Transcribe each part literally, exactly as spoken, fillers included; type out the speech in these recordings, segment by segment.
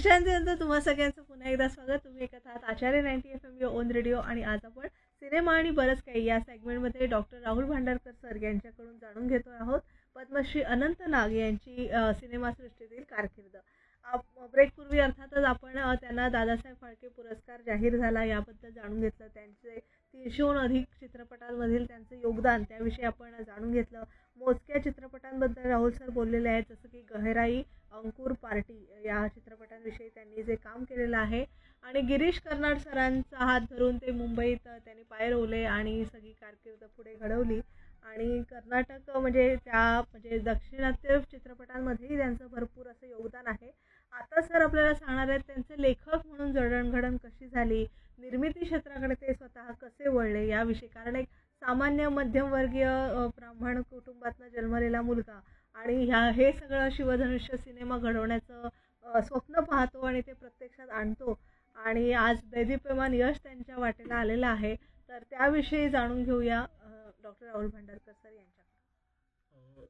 विश्रांतीनंतर तुम्हा सगळ्यांचं पुन्हा एकदा स्वागत. तुम्ही ऐकत आहात आचार्य ninety F M on radio आणि आज आपण सिनेमा आणि बरंच काही या सेगमेंटमध्ये डॉक्टर राहुल भांडारकर सर यांच्याकडून जाणून घेतो आहोत पद्मश्री अनंत नाग यांची सिनेमासृष्टीतील कारकीर्द. ब्रेकपूर्वी अर्थातच आपण त्यांना दादासाहेब फाळके पुरस्कार जाहीर झाला याबद्दल जाणून घेतलं. त्यांचे तीनशेहून अधिक चित्रपटांमधील त्यांचं योगदान त्याविषयी आपण जाणून घेतलं. मोजक्या चित्रपटांबद्दल राहुल सर बोललेले आहेत, जसं की गहराई, अंकुर, पार्टी या चित्रपटांविषयी त्यांनी जे काम केलेलं आहे आणि गिरीश कर्नाड सरांचा हात धरून ते मुंबईत त्यांनी पाय रोवले आणि सगळी कारकीर्द पुढे घडवली. आणि कर्नाटक म्हणजे त्या म्हणजे दाक्षिणात्य चित्रपटांमध्येही त्यांचं भरपूर असं योगदान आहे. आता सर आपल्याला सांगणार आहेत त्यांचे लेखक म्हणून जडणघडण कशी झाली, निर्मिती क्षेत्राकडे ते स्वतः कसे वळले याविषयी. कारण एक सामान्य मध्यमवर्गीय ब्राह्मण कुटुंबातनं जन्मलेला मुलगा आणि ह्या हे सगळं शिवधनुष्य सिनेमा घडवण्याचं स्वप्न पाहतो आणि ते प्रत्यक्षात आणतो आणि आज दैदिप्यमान यश त्यांच्या वाटेला आलेलं आहे. तर त्याविषयी जाणून घेऊया डॉक्टर राहुल भांडारकर सर यांच्याकडून.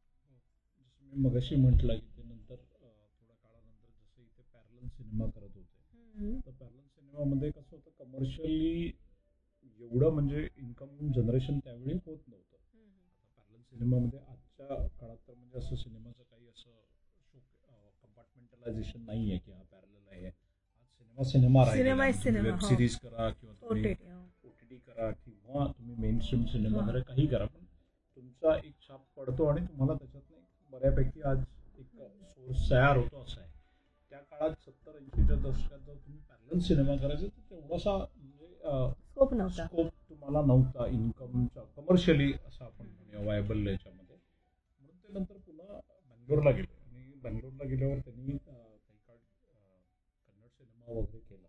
जसं मी मगाशी म्हटलं की ते नंतर थोड्या काळानंतर जसं इथे पॅरलल सिनेमा करत होते तर पॅरलल सिनेमामध्ये कसं होतं, कमर्शियली एवढं म्हणजे इन्कम जनरेशन त्यावेळी होत नव्हतं. आता पॅरलल सिनेमामध्ये आजच्या काळात तर म्हणजे असं सिनेमाचं काही असं शो कंपार्टमेंटलायझेशन नाही आहे की हा पॅरलल आहे. आज सिनेमा सिनेमा राहिला, वेब सिरीज करा किंवा तुम्ही ओटीटी करा किंवा तुम्ही मेन स्ट्रीम सिनेमा वगैरे काही करा, पण तुमचा एक छाप पडतो आणि तुम्हाला त्याच्यातनं एक बऱ्यापैकी आज एक सोर्स तयार होतो असं आहे. त्या काळात सत्तर ऐंशीच्या दशकात जर तुम्ही पॅरलल सिनेमा करायचा तर तेवढासा म्हणजे स्कोप नव्हता स्कोप तुम्हाला नव्हता इन्कमचा कमर्शियली असं आपण म्हणूया वायबल याच्यामध्ये. म्हणून ते नंतर पुन्हा बँगलोरला गेले आणि बँगलोरला गेल्यावर त्यांनी काही काळ कन्नड सिनेमा वगैरे केला.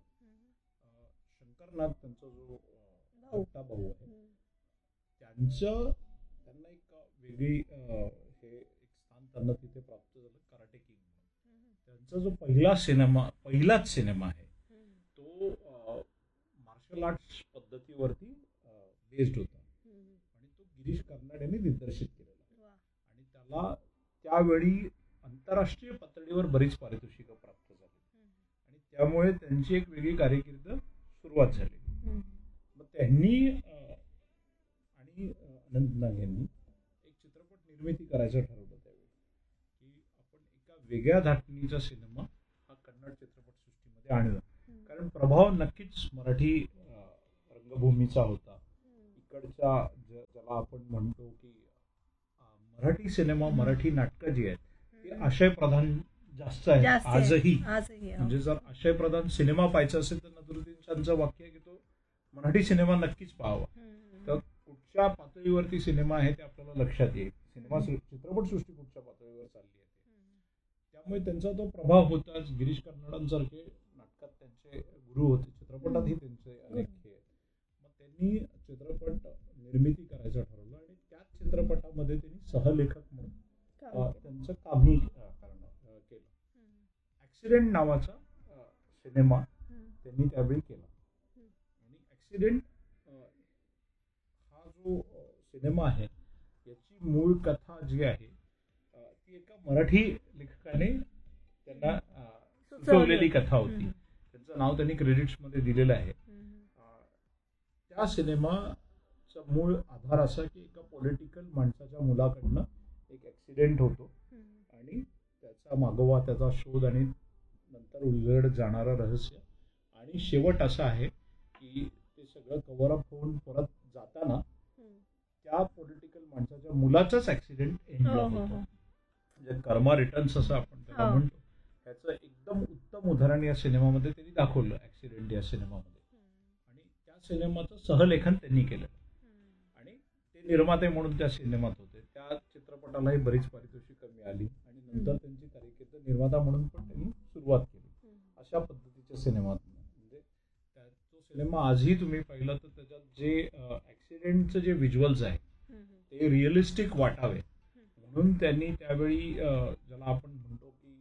शंकर नाग त्यांचा जो धाकटा भाऊ आहे त्यांचं त्यांना एक वेगळी हे एक स्थान त्यांना तिथे प्राप्त झालं, कराटे किंग म्हणून. त्यांचा जो पहिला सिनेमा पहिलाच सिनेमा आहे तो मार्शल आर्ट्स पद्धतीवरती बेस्ड होता आणि तो गिरीश कर्नाड यांनी दिग्दर्शित केलेला आणि त्याला त्यावेळी आंतरराष्ट्रीय पातळीवर बरीच पारितोषिकं प्राप्त झाली आणि त्यामुळे त्यांची एक वेगळी कारकीर्द सुरुवात झाली. मग त्यांनी आणि अनंत नाग यांनी एक चित्रपट निर्मिती करायचं ठरवलं त्यावेळी की आपण एका वेगळ्या धाटणीचा सिनेमा हा कन्नड चित्रपटसृष्टीमध्ये आणला. कारण प्रभाव नक्कीच मराठी रंगभूमीचा होता. इकडच्या ज्याला आपण म्हणतो की मराठी सिनेमा मराठी नाटकं जी आहेत ती आशयप्रधान जास्त आहे आजही. म्हणजे जर आशयप्रधान सिनेमा पाहायचा असेल तर नजरुद्दीन शाहचं वाक्य आहे की तो मराठी सिनेमा नक्कीच पाहावा. तर कुठच्या पातळीवरती सिनेमा आहे ते आपल्याला लक्षात येईल, सिनेमा चित्रपटसृष्टी कुठच्या पातळीवर चालली आहे. त्यामुळे त्यांचा तो प्रभाव होताच. गिरीश कर्नाडांसारखे नाटकात त्यांचे गुरु होते, चित्रपटातही त्यांचे अनेक हे आहेत. मग त्यांनी चित्रपट निर्मिती करायचं ठरवलं आणि त्याच चित्रपटामध्ये त्यांनी सहलेखक म्हणून त्यांचं कामही केलं. ॲक्सिडेंट नावाचा सिनेमा त्यांनी त्यावेळी केला आणि ॲक्सिडेंट हा जो सिनेमा आहे याची मूळ कथा जी आहे ती एका मराठी लेखकाने त्यांना सुचवलेली कथा होती. त्यांचं नाव त्यांनी क्रेडिट्समध्ये दिलेलं आहे. त्या सिनेमाचा मूळ आधार असा की एका पॉलिटिकल माणसाच्या मुलाकडनं एक ॲक्सिडेंट होतो आणि त्याचा मागोवा, त्याचा शोध आणि नंतर उलगड जाणारं रहस्य आणि शेवट असा आहे की ते सगळं कव्हरअप होऊन परत जाताना त्या पॉलिटिकल माणसाच्या मुलाचाच ॲक्सिडेंट एंडला होतो. म्हणजे कर्मा रिटर्न्स असं आपण त्याला म्हणतो. ह्याचं एकदम उत्तम उदाहरण या सिनेमामध्ये त्यांनी दाखवलं, ॲक्सिडेंट या सिनेमामध्ये. आणि त्या सिनेमाचं सहलेखन त्यांनी केलं आणि ते निर्माते म्हणून त्या सिनेमात होते. त्या चित्रपटालाही बरीच पारितोषिकं मिळाली आणि नंतर त्यांची कारकीर्द निर्माता म्हणून पण त्यांनी सुरुवात केली. अशा पद्धतीच्या सिनेमात म्हणजे तो सिनेमा आजही तुम्ही पाहिलं तर त्याच्यात जे ॲक्सिडेंटचं जे व्हिज्युअल्स आहे ते रिअलिस्टिक वाटावे म्हणून त्यांनी त्यावेळी ज्याला आपण म्हणतो की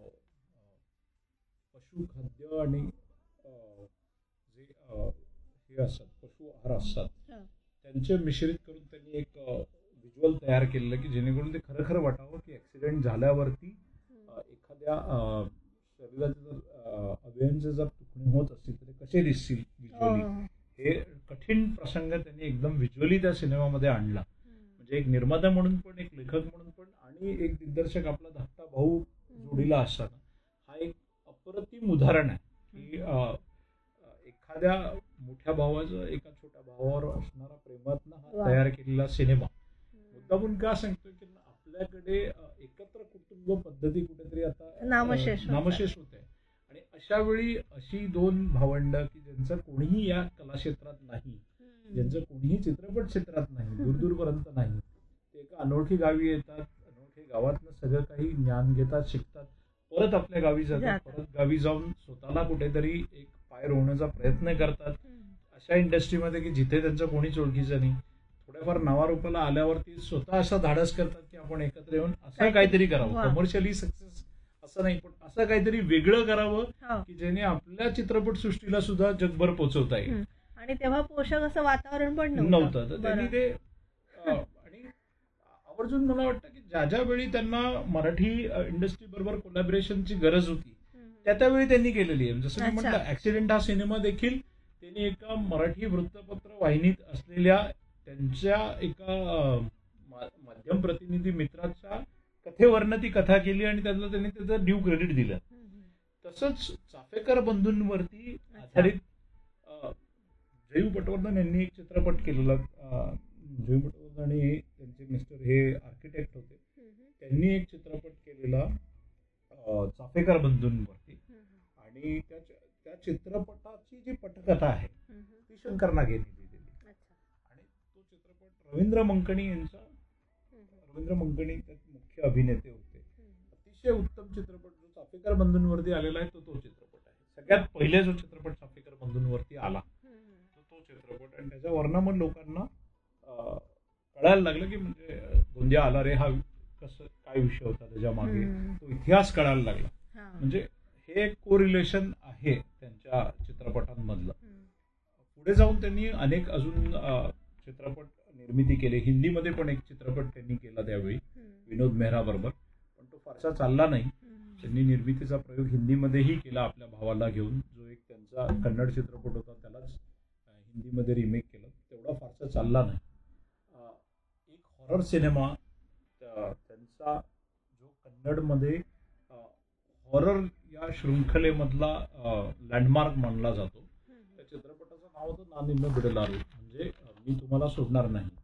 पशुखाद्य आणि जे हे असतात पशु आहार असतात त्यांचे मिश्रित करून त्यांनी एक व्हिज्युअल तयार केलेलं की जेणेकरून ते खरं खरं वाटावं की ॲक्सिडेंट झाल्यावरती एखाद्या शरीराचे जर दिव्यांचे जर तुकणे होत असतील तर ते कसे दिसतील हो, व्हिज्युअली, हो. हे कठीण प्रसंग त्यांनी एकदम व्हिज्युअली त्या सिनेमामध्ये आणला. म्हणजे एक निर्माता म्हणून पण, एक लेखक म्हणून पण, आणि एक दिग्दर्शक आपला धाकटा भाऊ जोडीला असताना हा एक अप्रतिम उदाहरण आहे की अं, एखाद्या मोठ्या भावाचं एका छोट्या भावावर असणारा प्रेमातनं हा वा. तयार केलेला सिनेमा. मुद्दामून का सांगतोय की आपल्याकडे अं, एकत्र कुटुंब पद्धती कुठेतरी आता अं, नामशेष होत नामशेष होत आहे. आणि अशा वेळी अशी दोन भावंड की ज्यांचं कोणीही या कलाक्षेत्रात नाही, ज्यांचं कोणीही चित्रपट क्षेत्रात नाही, दूरदूरपर्यंत नाही, ते एका अनोळखी गावी येतात, अनोळखी गावातनं सगळं काही ज्ञान घेतात, शिकतात, परत आपल्या गावी जातात, जातात. परत गावी जाऊन स्वतःला कुठेतरी एक पाय रोवण्याचा प्रयत्न करतात. अशा इंडस्ट्रीमध्ये की जिथे त्यांचं कोणीच ओळखीचं नाही, थोड्याफार नावारूपाला आल्यावरती स्वतः असं धाडस करतात की आपण एकत्र येऊन असं काहीतरी करावं, वा. कमर्शियली सक्सेस असं नाही, पण असं काहीतरी वेगळं करावं हो. की ज्याने आपल्या चित्रपट सृष्टीला सुद्धा जगभर पोहोचवता येईल. हम्म. आणि तेव्हा पोषक असं वातावरण पण नव्हतं. तर त्यांनी बरं. ते अं, आणि आवर्जून मला वाटतं की ज्या ज्या वेळी त्यांना मराठी इंडस्ट्री बरोबर कोलॅबरेशनची गरज होती हम्म. त्या त्यावेळी त्यांनी केलेली आहे. जसं मी अच्छा. म्हटलं, ऍक्सिडेंट हा सिनेमा देखील त्यांनी एका मराठी वृत्तपत्र वाहिनीत असलेल्या त्यांच्या एका अं, मा- माध्यम प्रतिनिधी मित्राच्या कथेवरनं ती कथा केली आणि त्यातलं त्यांनी त्याचं ड्यू क्रेडिट दिलं. हम्म. तसंच चाफेकर बंधूंवरती आधारित अं, जयू पटवर्धन यांनी एक चित्रपट केलेला. अं, जयू पटवर्धन हे त्यांचे मिस्टर हे आर्किटेक्ट होते. हम्म. त्यांनी एक चित्रपट केलेला अं, चाफेकर बंधूंवरती. हम्म. आणि त्या त्या चित्रपटाची जी पटकथा आहे हम्म. ती शंकर नागेंनी लिहिलेली. अच्छा. आणि तो चित्रपट रवींद्र मंकणी यांचा, हम्म. रवींद्र मंकणी त्यात मुख्य अभिनेते होते. हम्म. अतिशय उत्तम चित्रपट जो चाफेकर बंधूंवरती आलेला आहे तो तो चित्रपट आहे. सगळ्यात पहिले जो चित्रपट चाफेकर बंधूंवरती आला हम्म. तो तो चित्रपट. आणि त्याच्यावरनं मग लोकांना अं, कळायला लागलं की म्हणजे अं, गोंदिया आला रे हा कसं काय विषय होता त्याच्या मागे, हम्म. तो इतिहास कळायला लागला. हा. म्हणजे हे एक को रिलेशन आहे त्यांच्या चित्रपटांमधलं. हम्म. पुढे जाऊन त्यांनी अनेक अजून अं, चित्रपट निर्मिती केले. हिंदीमध्ये पण एक चित्रपट त्यांनी केला त्यावेळी हम्म. विनोद मेहरा बरोबर, पण तो फारसा चालला नाही. हम्म. त्यांनी निर्मितीचा प्रयोग हिंदीमध्येही केला आपल्या भावाला घेऊन, जो एक त्यांचा कन्नड चित्रपट होता त्यालाच अं, हिंदीमध्ये रिमेक केलं. तेवढा फारसा चालला नाही. अं, एक हॉरर सिनेमा त्या- त्यांचा जो कन्नडमध्ये हॉरर या शृंखलेमधला लँडमार्क मानला जातो. हम्म. त्या चित्रपटाचं नाव होतं नानिन्न बिडलारू, म्हणजे अं, मी तुम्हाला सोडणार नाही.